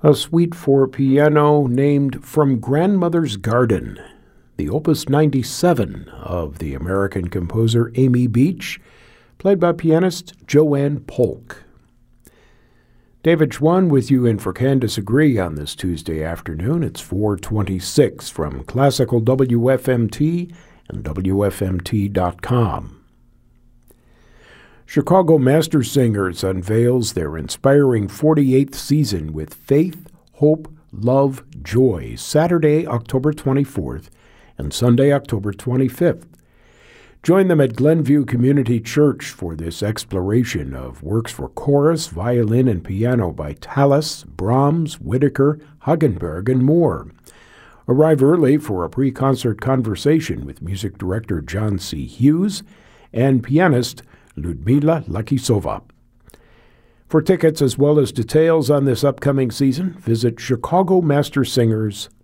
A suite for piano named From Grandmother's Garden, the Opus 97 of the American composer Amy Beach, played by pianist Joanne Polk. David Schwann with you in For Can Disagree on this Tuesday afternoon. It's 4:26 from Classical WFMT and WFMT.com. Chicago Master Singers unveils their inspiring 48th season with Faith, Hope, Love, Joy, Saturday, October 24th and Sunday, October 25th. Join them at Glenview Community Church for this exploration of works for chorus, violin, and piano by Tallis, Brahms, Whittaker, Hagenberg, and more. Arrive early for a pre-concert conversation with music director John C. Hughes and pianist Ludmila Lakisova. For tickets as well as details on this upcoming season, visit chicagomastersingers.com.